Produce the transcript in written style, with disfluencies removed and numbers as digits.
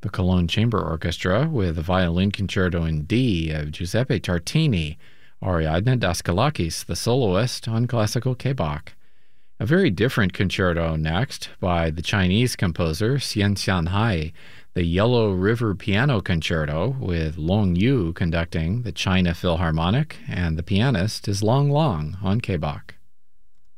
The Cologne Chamber Orchestra with the Violin Concerto in D of Giuseppe Tartini, Ariadne Daskalakis, the soloist on classical K-Bach. A very different concerto next by the Chinese composer Xian Xianhai, the Yellow River Piano Concerto with Long Yu conducting the China Philharmonic, and the pianist is Long Long on K-Bach.